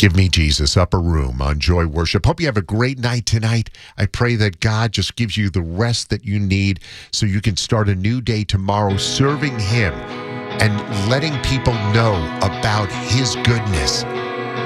Give Me Jesus, Upper Room on Joy Worship. Hope you have a great night tonight. I pray that God just gives you the rest that you need so you can start a new day tomorrow serving Him and letting people know about His goodness